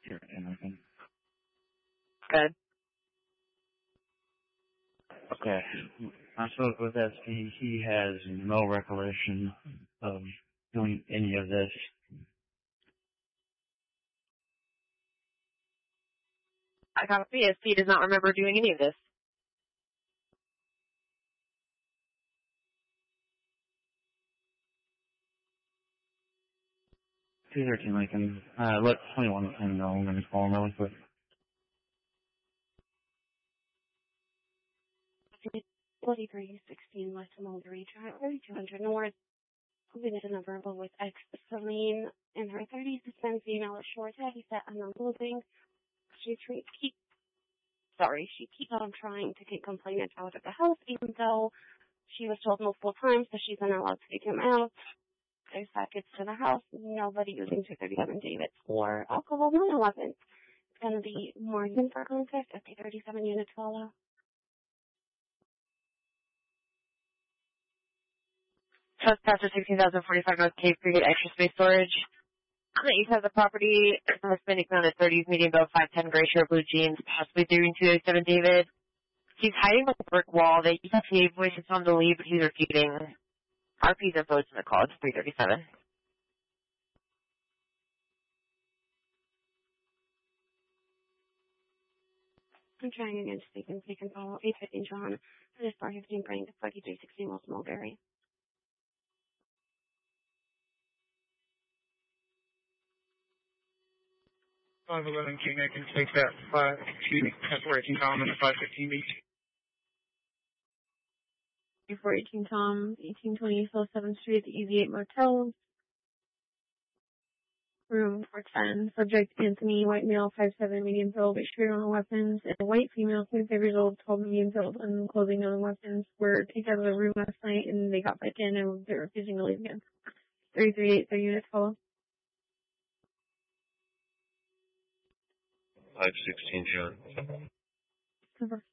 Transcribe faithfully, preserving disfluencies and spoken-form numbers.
Here, and I can. Good. Okay. I spoke with S P. He has no recollection of doing any of this. I got to S P does not remember doing any of this. two thirteen Lincoln. Uh, let twenty-one ten know. I'm going to call him really quick. forty-three sixteen West Mulberry Drive, thirty-two hundred North. Moving to number with ex Celine in her thirties, Hispanic female with short hair. He said, I'm not moving. She treat, keep, sorry, she keeps on trying to get complainant out of the house, even though she was told multiple times that she's not allowed to take him out. There's packets to the house. Nobody using two thirty-seven David for alcohol. No, it wasn't. It's going to be Morgan for contact. fifty thirty-seven units follow. Trespasser sixteen thousand forty-five North Cave Creek extra space storage. On the east side of the property, Hispanic man at thirties, medium build, five ten, gray shirt, blue jeans, possibly three two thirty-seven David. He's hiding with a brick wall. They used to see voice and told him to leave, but he's refuting. R P's info is in the call. It's three thirty-seven. I'm trying again to speak and speak and follow. eight fifteen John. This bar fifteen bring to forty-three sixteen West Mulberry. five eleven King, I can take that five, excuse me, that's four eighteen Tom and the five fifteen beach. four eighteen Tom, eighteen twenty South seventh Street at the Easy eight Motel. Room four ten. Subject Anthony, white male, five seven, medium build, extreme on weapons, and a white female, twenty-five years old, tall, medium build, and clothing on weapons were taken out of the room last night and they got back in and they're refusing to leave again. thirty-three eight, their units follow. five sixteen John. Cover.